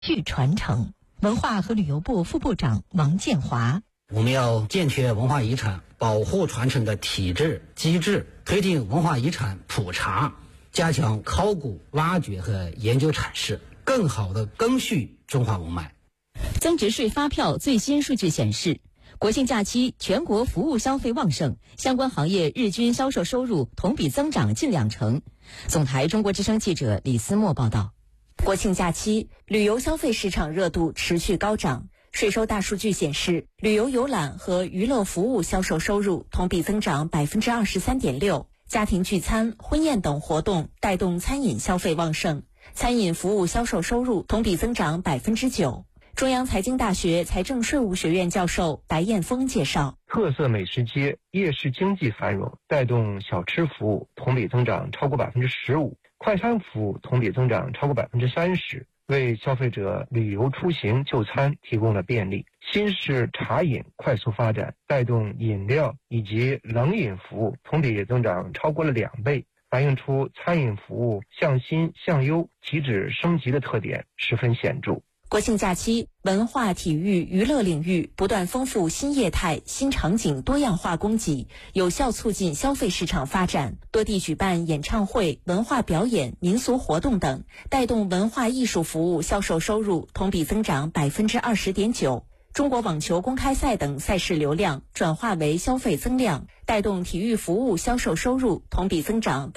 续传承。文化和旅游部副部长王建华： 我们要健全文化遗产保护传承的体制机制，推进文化遗产普查，加强考古挖掘和研究阐释，更好地赓续中华文脉。 增值税发票最新数据显示，国庆假期全国服务消费旺盛，相关行业日均销售收入同比增长近20%。总台中国之声记者李思墨报道。 国庆假期，旅游消费市场热度持续高涨。税收大数据显示，旅游游览和娱乐服务销售收入同比增长23.6%，家庭聚餐、婚宴等活动带动餐饮消费旺盛，餐饮服务销售收入同比增长9%。中央财经大学财政税务学院教授白艳峰介绍， 特色美食街、夜市经济繁荣，带动小吃服务同比增长超过15%，快餐服务同比增长超过30%，为消费者旅游出行就餐提供了便利。新式茶饮快速发展，带动饮料以及冷饮服务同比增长超过了2倍，反映出餐饮服务向新向优、极致升级的特点十分显著。 国庆假期，文化、体育、娱乐领域不断丰富新业态、新场景多样化供给，有效促进消费市场发展。多地举办演唱会、文化表演、民俗活动等，带动文化艺术服务销售收入同比增长20.9%。中国网球公开赛等赛事流量转化为消费增量，带动体育服务销售收入同比增长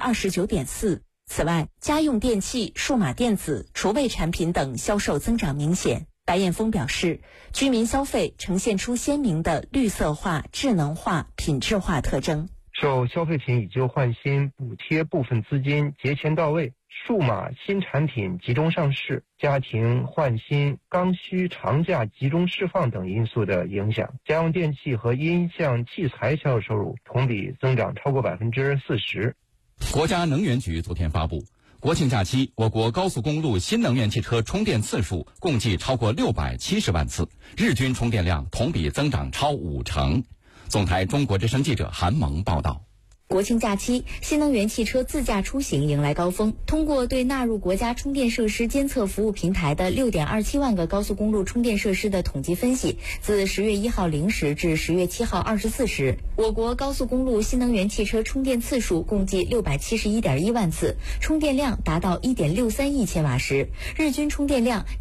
29.4%。此外，家用电器、数码电子、厨卫产品等销售增长明显。白艳峰表示，居民消费呈现出鲜明的绿色化、智能化、品质化特征。 受消费品以旧换新、补贴部分资金节前到位、数码新产品集中上市、家庭换新、刚需长假集中释放等因素的影响，家用电器和音像器材销售收入同比增长超过40%。 国家能源局昨天发布，国庆假期我国高速公路新能源汽车充电次数共计超过670万次，日均充电量同比增长超50%。总台中国之声记者韩萌报道。 国庆假期，新能源汽车自驾出行迎来高峰。通过对纳入国家充电设施监测服务平台的6.27万个高速公路充电设施的统计分析，自10月1号0时至10月7号24时，我国高速公路新能源汽车充电次数共计671.1万次，充电量达到1.63亿千瓦时，日均充电量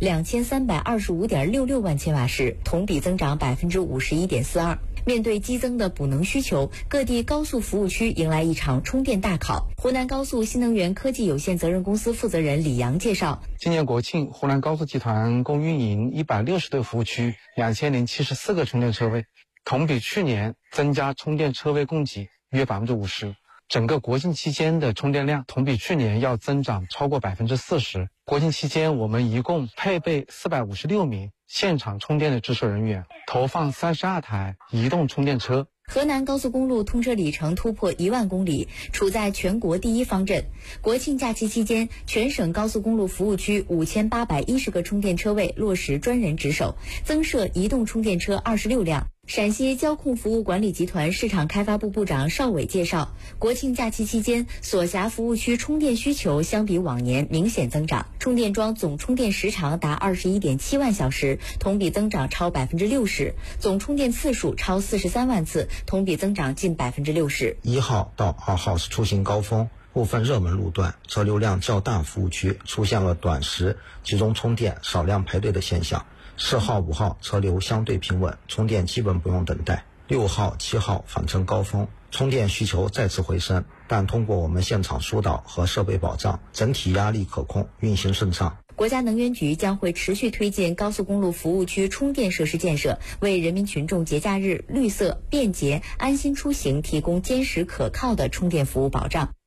2325.66万千瓦时，同比增长51.42%。面对激增的补能需求，各地高速服务区迎来一场充电大考。湖南高速新能源科技有限责任公司负责人李阳介绍， 今年国庆，湖南高速集团共运营160对服务区，2074个充电车位，同比去年增加充电车位供给约50%。整个国庆期间的充电量同比去年要增长超过40%。国庆期间，我们一共配备456名现场充电的值守人员，投放32台移动充电车。 河南高速公路通车里程突破1万公里，处在全国第一方阵。国庆假期期间，全省高速公路服务区5810个充电车位落实专人值守，增设移动充电车26辆。陕西交控服务管理集团市场开发部部长邵伟介绍，国庆假期期间，所辖服务区充电需求相比往年明显增长，充电桩总充电时长达21.7万小时，同比增长超60%，总充电次数超43万次，同比增长近60%。 1号到2号是出行高峰，部分热门路段车流量较大服务区出现了短时集中充电、少量排队的现象。4号、5号车流相对平稳，充电基本不用等待。6号、7号返程高峰，充电需求再次回升，但通过我们现场疏导和设备保障，整体压力可控，运行顺畅。 国家能源局将会持续推进高速公路服务区充电设施建设，为人民群众节假日绿色、便捷、安心出行提供坚实可靠的充电服务保障。